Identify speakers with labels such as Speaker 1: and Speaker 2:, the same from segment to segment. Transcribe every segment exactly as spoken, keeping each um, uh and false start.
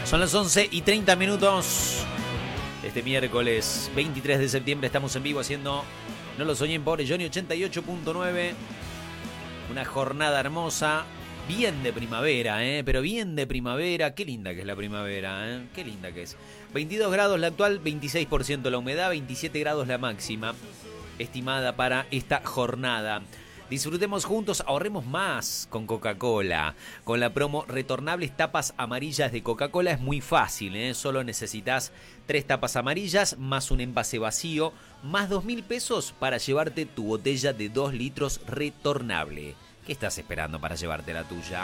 Speaker 1: Son las once y treinta minutos. Este miércoles veintitrés de septiembre estamos en vivo haciendo No lo soñé en Pobre Johnny ochenta y ocho punto nueve. Una jornada hermosa, bien de primavera, ¿eh? Pero bien de primavera. Qué linda que es la primavera, ¿eh? Qué linda que es. veintidós grados la actual, veintiséis por ciento la humedad, veintisiete grados la máxima estimada para esta jornada. Disfrutemos juntos, ahorremos más con Coca-Cola. Con la promo Retornables Tapas Amarillas de Coca-Cola es muy fácil, ¿eh? Solo necesitas tres tapas amarillas más un envase vacío, más dos mil pesos para llevarte tu botella de dos litros retornable. ¿Qué estás esperando para llevarte la tuya?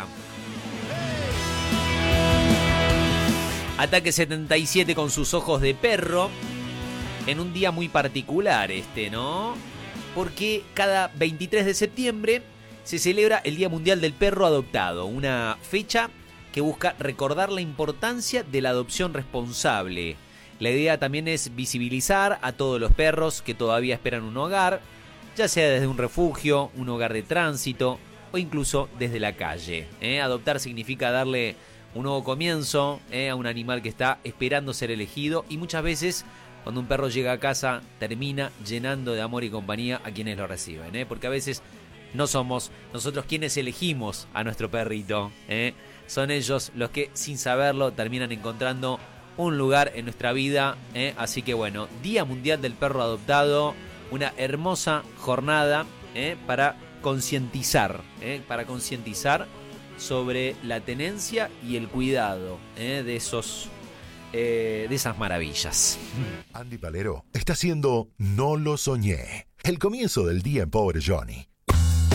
Speaker 1: Ataque setenta y siete con sus ojos de perro. En un día muy particular este, ¿no? Porque cada veintitrés de septiembre se celebra el Día Mundial del Perro Adoptado, una fecha que busca recordar la importancia de la adopción responsable. La idea también es visibilizar a todos los perros que todavía esperan un hogar, ya sea desde un refugio, un hogar de tránsito o incluso desde la calle. ¿eh? Adoptar significa darle un nuevo comienzo ¿eh? a un animal que está esperando ser elegido, y muchas veces cuando un perro llega a casa, termina llenando de amor y compañía a quienes lo reciben, ¿eh? Porque a veces no somos nosotros quienes elegimos a nuestro perrito, ¿eh? Son ellos los que, sin saberlo, terminan encontrando un lugar en nuestra vida, ¿eh? Así que bueno, Día Mundial del Perro Adoptado, una hermosa jornada ¿eh? para concientizar, ¿eh? para concientizar sobre la tenencia y el cuidado ¿eh? de esos Eh, de esas maravillas.
Speaker 2: Andy Palero está haciendo No lo soñé. El comienzo del día en Pobre Johnny.